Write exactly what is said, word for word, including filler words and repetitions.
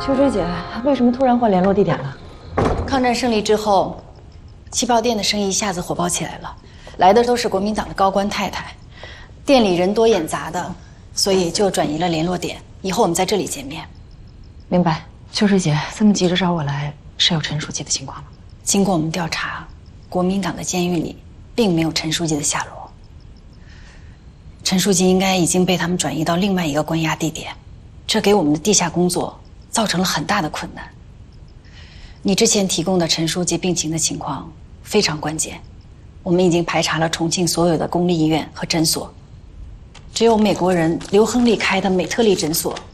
秋水姐，为什么突然换联络地点了？ 抗战胜利之后，旗袍店的生意一下子火爆起来了，来的都是国民党的高官太太，店里人多眼杂的，所以就转移了联络点。以后我们在这里见面。 明白。秋水姐这么急着找我来，是有陈书记的情况吗？ 经过我们调查，国民党的监狱里并没有陈书记的下落。陈书记应该已经被他们转移到另外一个关押地点，这给我们的地下工作造成了很大的困难。你之前提供的陈书记病情的情况非常关键，我们已经排查了重庆所有的公立医院和诊所，只有美国人刘亨利开的美特利诊所